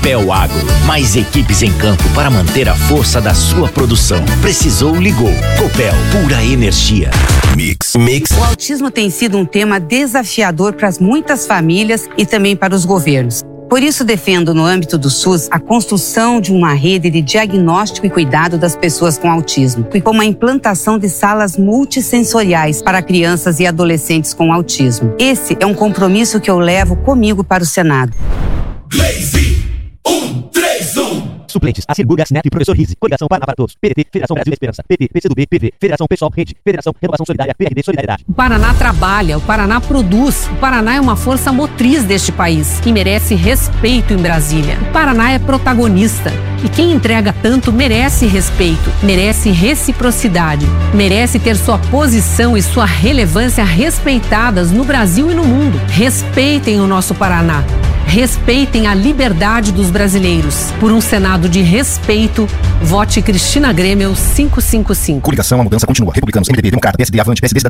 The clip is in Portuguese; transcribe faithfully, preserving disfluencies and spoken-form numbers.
Copel Agro, mais equipes em campo para manter a força da sua produção. Precisou, ligou. Copel, pura energia. Mix, mix. O autismo tem sido um tema desafiador para muitas famílias e também para os governos. Por isso, defendo, no âmbito do SUS, a construção de uma rede de diagnóstico e cuidado das pessoas com autismo, e como a implantação de salas multissensoriais para crianças e adolescentes com autismo. Esse é um compromisso que eu levo comigo para o Senado. Blaze, um, três, um. Suplentes, Acirgur, Gasnet e Professor Rizzi. Coligação Paraná para Todos. P D T, Federação Brasil Esperança. P T, P C do B, P V, Federação Pessoal, Rede, Federação Renovação Solidária, P R D, Solidariedade. O Paraná trabalha, o Paraná produz. O Paraná é uma força motriz deste país e merece respeito em Brasília. O Paraná é protagonista e quem entrega tanto merece respeito, merece reciprocidade, merece ter sua posição e sua relevância respeitadas no Brasil e no mundo. Respeitem o nosso Paraná. Respeitem a liberdade dos brasileiros. Por um Senado de respeito, vote Cristina Grêmio quinhentos e cinquenta e cinco. Coligação, a mudança continua. Republicanos, M D B, Democrata, P S D, Avante, P S D,